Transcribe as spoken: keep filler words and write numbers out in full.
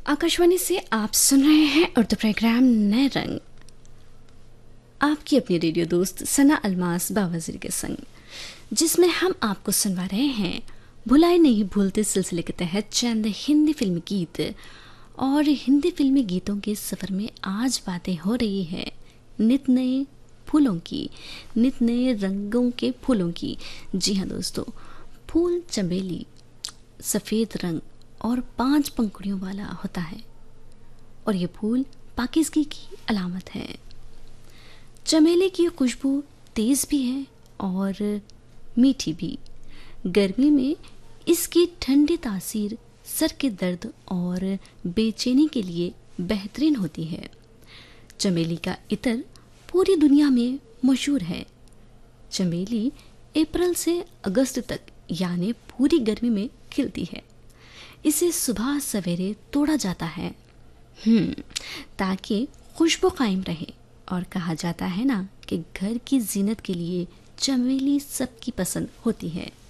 आकाशवाणी से आप सुन रहे हैं उर्दू प्रोग्राम नए रंग, आपकी अपनी रेडियो दोस्त सना अलमास बावजीर के संग, जिसमें हम आपको सुनवा रहे हैं भुलाए नहीं भूलते सिलसिले के तहत चंद हिंदी फिल्मी गीत। और हिंदी फिल्मी गीतों के सफ़र में आज बातें हो रही है नित नए फूलों की, नित नए रंगों के फूलों की। जी हाँ दोस्तों, फूल चमेली सफ़ेद रंग और पांच पंखुड़ियों वाला होता है और ये फूल पाकीज़गी की अलामत है। चमेली की खुशबू तेज़ भी है और मीठी भी। गर्मी में इसकी ठंडी तासीर सर के दर्द और बेचैनी के लिए बेहतरीन होती है। चमेली का इत्र पूरी दुनिया में मशहूर है। चमेली अप्रैल से अगस्त तक यानी पूरी गर्मी में खिलती है। इसे सुबह सवेरे तोड़ा जाता है हम्म ताकि खुशबू कायम रहे। और कहा जाता है ना कि घर की जीनत के लिए चमेली सबकी पसंद होती है।